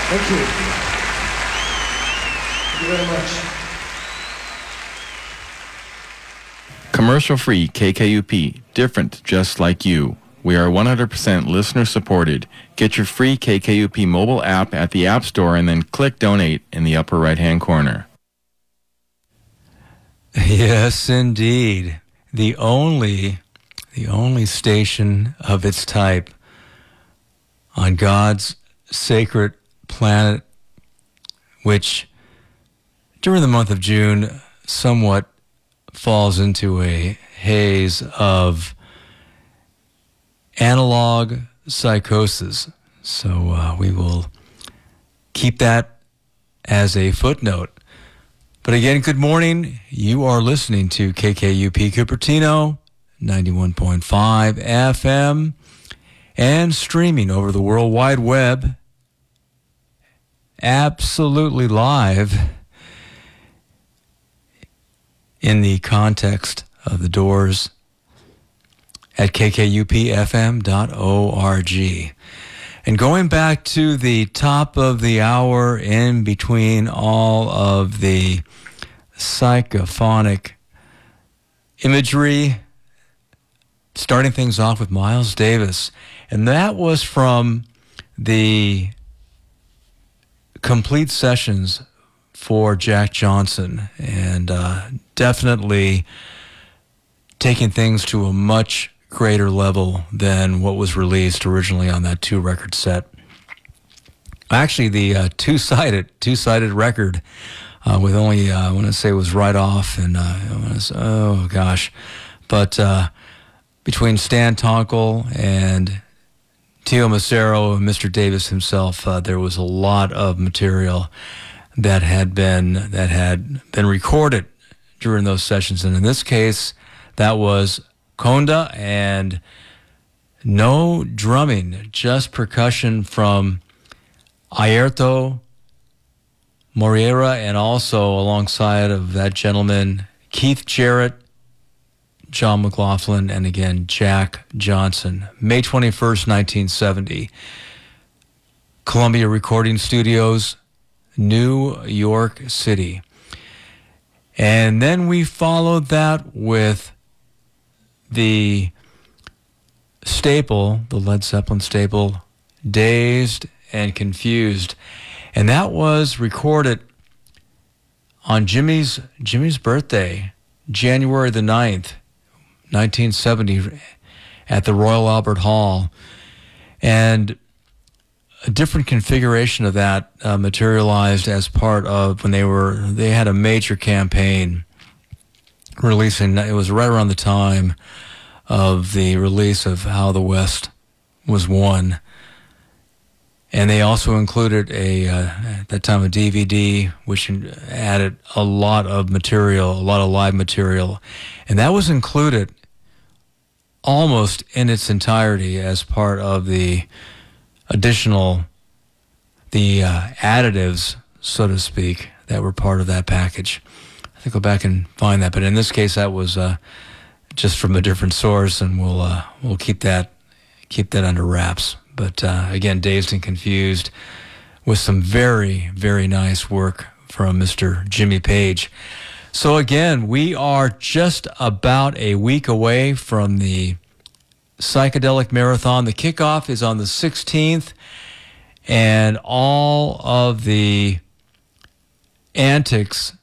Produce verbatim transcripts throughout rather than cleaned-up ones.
Thank you. Thank you very much. Commercial-free K K U P, different just like you. We are one hundred percent listener-supported. Get your free K K U P mobile app at the App Store and then click Donate in the upper right-hand corner. Yes, indeed. The only, the only station of its type on God's sacred planet, which during the month of June somewhat falls into a haze of analog psychosis. So uh, we will keep that as a footnote. But again, good morning. You are listening to K K U P Cupertino, ninety-one point five F M, and streaming over the World Wide Web, absolutely live in the context of the Doors at k k u p f m dot org. And going back to the top of the hour, in between all of the psychophonic imagery, starting things off with Miles Davis. And that was from the complete sessions for Jack Johnson, and uh, definitely taking things to a much greater level than what was released originally on that two-record set. Actually, the uh, two-sided two-sided record uh, with only, uh, I want to say it was Right Off, and uh, I want to say, oh gosh, but uh, between Stan Tonkel and Tio Macero and Mister Davis himself, uh, there was a lot of material that had been that had been recorded during those sessions, and in this case, that was conga and no drumming, just percussion from Airto Moreira, and also alongside of that gentleman, Keith Jarrett, John McLaughlin, and again, Jack Johnson. May twenty-first, nineteen seventy. Columbia Recording Studios, New York City. And then we followed that with the staple, the Led Zeppelin staple, Dazed and Confused. And that was recorded on Jimmy's Jimmy's birthday, January the ninth, nineteen seventy, at the Royal Albert Hall. And a different configuration of that uh, materialized as part of when they were, they had a major campaign releasing, it was right around the time of the release of How the West Was Won. And they also included a, uh, at that time, a D V D, which added a lot of material, a lot of live material. And that was included almost in its entirety as part of the additional, the uh, additives, so to speak, that were part of that package. I think go back and find that, but in this case, that was uh, just from a different source, and we'll uh, we'll keep that keep that under wraps. But uh, again, Dazed and Confused, with some very very nice work from Mister Jimmy Page. So again, we are just about a week away from the Psychedelic Marathon. The kickoff is on the sixteenth, and all of the antics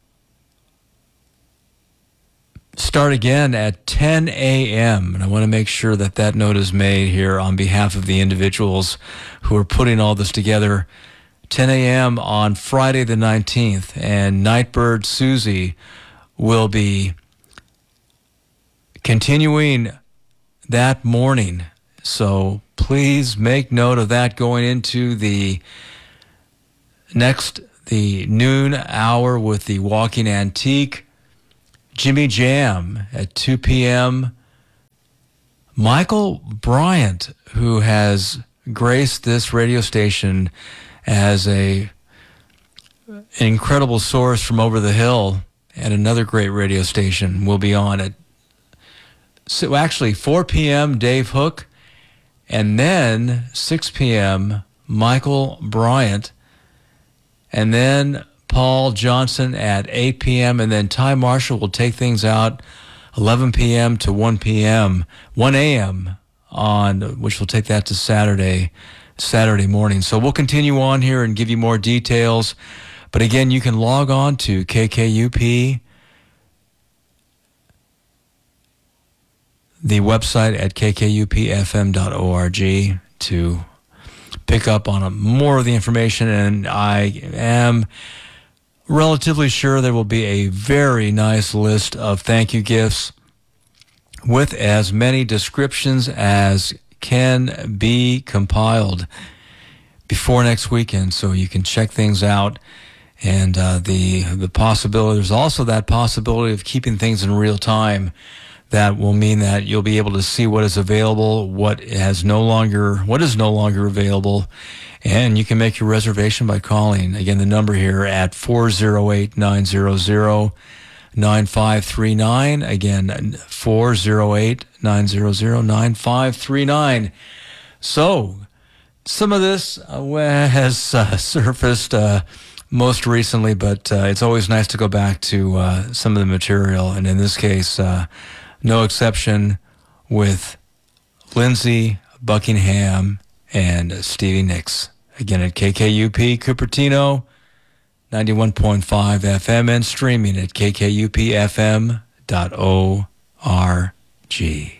start again at ten a.m. And I want to make sure that that note is made here on behalf of the individuals who are putting all this together. ten a.m. on Friday the nineteenth, and Nightbird Susie will be continuing that morning. So please make note of that going into the next, the noon hour with the Walking Antique. Jimmy Jam at two p.m. Michael Bryant, who has graced this radio station as a an incredible source from over the hill at another great radio station, will be on at, so actually four p.m. Dave Hook, and then six p.m. Michael Bryant, and then Paul Johnson at eight p.m., and then Ty Marshall will take things out eleven p.m. to one p.m., one a.m. on, which will take that to Saturday, Saturday morning. So we'll continue on here and give you more details. But again, you can log on to K K U P, the website at k k u p f m dot org to pick up on a, more of the information. And I am relatively sure there will be a very nice list of thank you gifts with as many descriptions as can be compiled before next weekend, so you can check things out. And uh, the the possibility, there's also that possibility of keeping things in real time. That will mean that you'll be able to see what is available, what has no longer, what is no longer available, and you can make your reservation by calling. Again, the number here at four oh eight, nine hundred, nine five three nine. Again, four oh eight, nine hundred, nine five three nine. So, some of this uh, has uh, surfaced uh, most recently, but uh, it's always nice to go back to uh, some of the material, and in this case, uh, no exception with Lindsey Buckingham and Stevie Nicks. Again at K K U P Cupertino, ninety-one point five F M, and streaming at k k u p f m dot org.